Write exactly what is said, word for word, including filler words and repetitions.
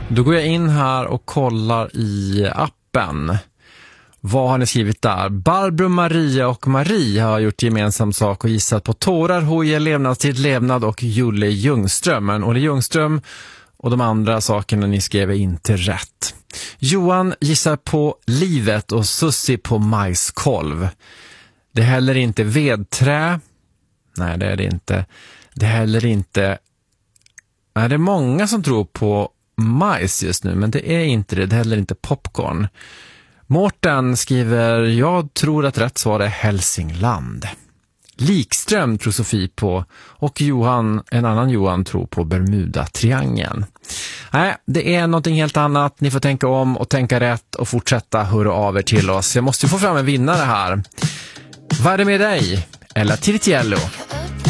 Då går jag in här och kollar i appen. Vad har ni skrivit där? Barbro, Maria och Marie har gjort gemensam sak och gissat på tårar, hoje, levnadstid, levnad och Julle Ljungström. Men Olle Ljungström och de andra sakerna ni skrev är inte rätt. Johan gissar på livet och Sussi på majskolv. Det är heller inte vedträ. Nej, det är det inte. Det är heller inte... Nej, det är många som tror på majs just nu, men det är inte det. Det är heller inte popcorn. Mårten skriver, jag tror att rätt svar är Hälsingland. Likström tror Sofie på och Johan, en annan Johan tror på Bermuda-triangeln. Nej, det är någonting helt annat. Ni får tänka om och tänka rätt och fortsätta höra av er till oss. Jag måste få fram en vinnare här. Vad är det med dig? Ella Tiritiello.